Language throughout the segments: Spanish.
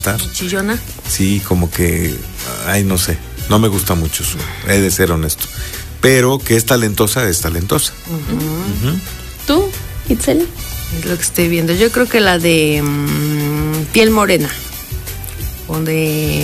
¿Chillona? Sí, como que, ay, no sé, no me gusta mucho eso, he de ser honesto. Pero que es talentosa, es talentosa. ¿Tú, Itzel? Es lo que estoy viendo. Yo creo que la de piel morena. O de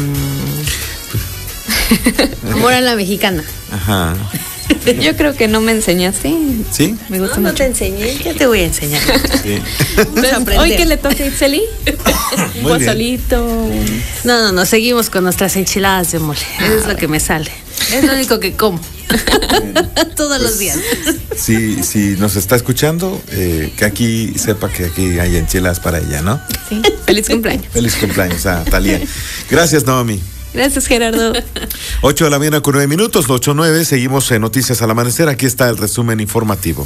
Amor a la Mexicana. Ajá. Yo creo que no me enseñaste. ¿Sí? Me gusta mucho. No te enseñé, ya te voy a enseñar. Sí. Entonces, hoy que le toca a Itzeli, un pozolito. No, seguimos con nuestras enchiladas de mole. Eso es lo que me sale. Es lo único que como. Todos los días. Si nos está escuchando, que aquí sepa que aquí hay enchiladas para ella, ¿no? Sí. Feliz cumpleaños. Feliz cumpleaños a Talía. Gracias, Naomi. Gracias, Gerardo. 8 de la mañana con 9 minutos, 8:09. Seguimos en Noticias al Amanecer. Aquí está el resumen informativo.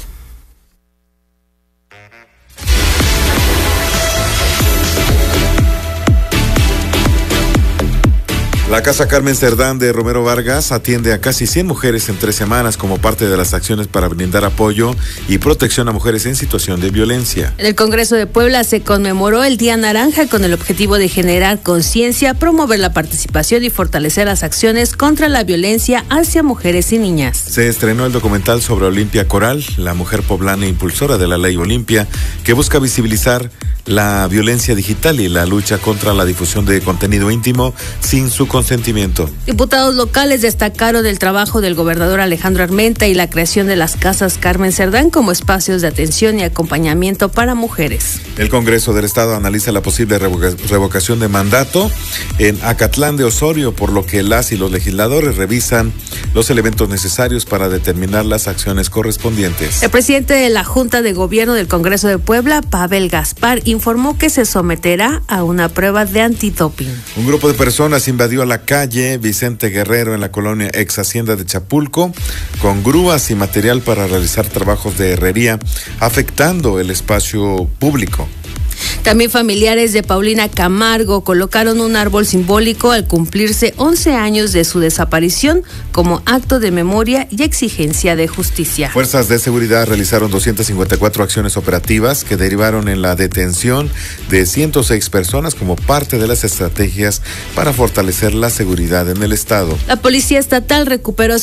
La Casa Carmen Cerdán de Romero Vargas atiende a casi 100 mujeres en 3 semanas como parte de las acciones para brindar apoyo y protección a mujeres en situación de violencia. En el Congreso de Puebla se conmemoró el Día Naranja con el objetivo de generar conciencia, promover la participación y fortalecer las acciones contra la violencia hacia mujeres y niñas. Se estrenó el documental sobre Olimpia Coral, la mujer poblana impulsora de la Ley Olimpia, que busca visibilizar la violencia digital y la lucha contra la difusión de contenido íntimo sin su consentimiento. Diputados locales destacaron el trabajo del gobernador Alejandro Armenta y la creación de las casas Carmen Cerdán como espacios de atención y acompañamiento para mujeres. El Congreso del Estado analiza la posible revocación de mandato en Acatlán de Osorio, por lo que las y los legisladores revisan los elementos necesarios para determinar las acciones correspondientes. El presidente de la Junta de Gobierno del Congreso de Puebla, Pavel Gaspar, informó que se someterá a una prueba de antidoping. Un grupo de personas invadió la calle Vicente Guerrero en la colonia ex Hacienda de Chapulco con grúas y material para realizar trabajos de herrería, afectando el espacio público. También familiares de Paulina Camargo colocaron un árbol simbólico al cumplirse 11 años de su desaparición como acto de memoria y exigencia de justicia. Fuerzas de seguridad realizaron 254 acciones operativas que derivaron en la detención de 106 personas como parte de las estrategias para fortalecer la seguridad en el estado. La Policía Estatal recuperó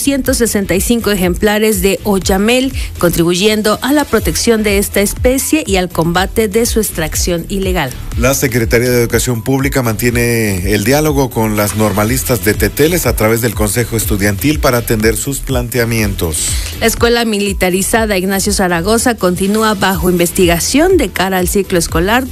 165 ejemplares de oyamel, contribuyendo a la protección de esta especie y al combate de su extracción ilegal. La Secretaría de Educación Pública mantiene el diálogo con las normalistas de Teteles a través del Consejo Estudiantil para atender sus planteamientos. La Escuela Militarizada Ignacio Zaragoza continúa bajo investigación de cara al ciclo escolar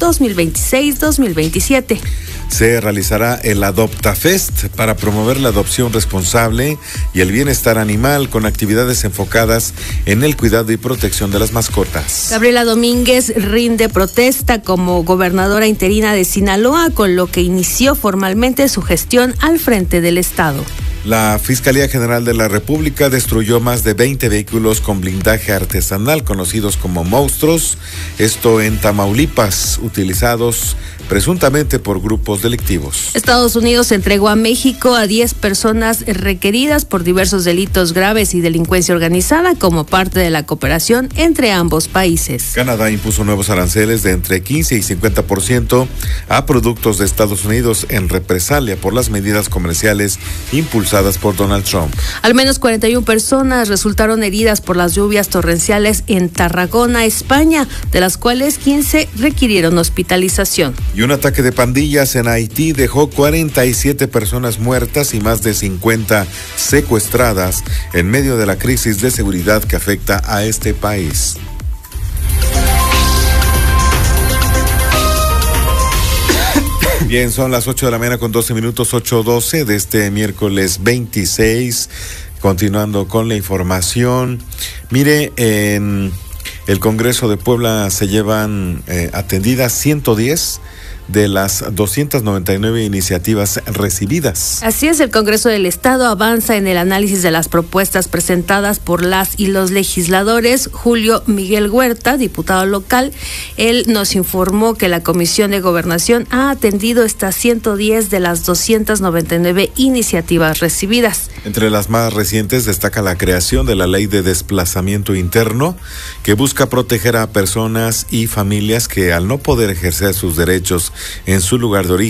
2026-2027. Se realizará el AdoptaFest para promover la adopción responsable y el bienestar animal con actividades enfocadas en el cuidado y protección de las mascotas. Gabriela Domínguez rinde protesta como gobernadora interina de Sinaloa, con lo que inició formalmente su gestión al frente del estado. La Fiscalía General de la República destruyó más de 20 vehículos con blindaje artesanal conocidos como monstruos, esto en Tamaulipas, utilizados presuntamente por grupos delictivos. Estados Unidos entregó a México a 10 personas requeridas por diversos delitos graves y delincuencia organizada como parte de la cooperación entre ambos países. Canadá impuso nuevos aranceles de entre 15 y 50% a productos de Estados Unidos en represalia por las medidas comerciales impulsadas por Donald Trump. Al menos 41 personas resultaron heridas por las lluvias torrenciales en Tarragona, España, de las cuales 15 requirieron hospitalización. Y un ataque de pandillas en Haití dejó 47 personas muertas y más de 50 secuestradas en medio de la crisis de seguridad que afecta a este país. Bien, son las 8 de la mañana con 12 minutos, 8:12 de este miércoles 26. Continuando con la información. Mire, en el Congreso de Puebla se llevan atendidas 110 de las 299 iniciativas recibidas. Así es, el Congreso del Estado avanza en el análisis de las propuestas presentadas por las y los legisladores. Julio Miguel Huerta, diputado local, él nos informó que la Comisión de Gobernación ha atendido estas 110 de las 299 iniciativas recibidas. Entre las más recientes destaca la creación de la Ley de Desplazamiento Interno, que busca proteger a personas y familias que al no poder ejercer sus derechos en su lugar de origen,